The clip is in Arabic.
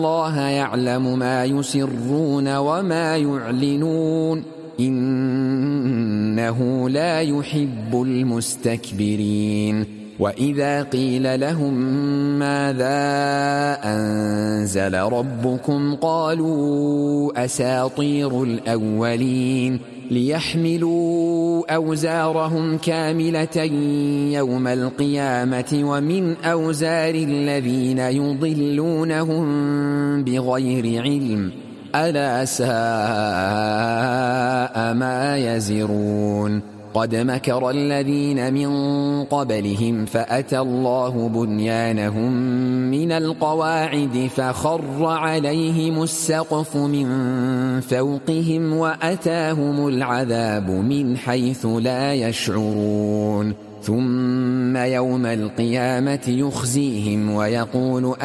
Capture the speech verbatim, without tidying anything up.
الله يعلم ما يسرون وما يعلنون إنه لا يحب المستكبرين وإذا قيل لهم ماذا أنزل ربكم قالوا أساطير الأولين ليحملوا أوزارهم كاملة يوم القيامة ومن أوزار الذين يضلونهم بغير علم ألا ساء ما يزرون قد مكر الذين من قبلهم فأتى الله بنيانهم من القواعد فخر عليهم السقف من فوقهم وأتاهم العذاب من حيث لا يشعرون ثم يوم القيامة يخزيهم ويقول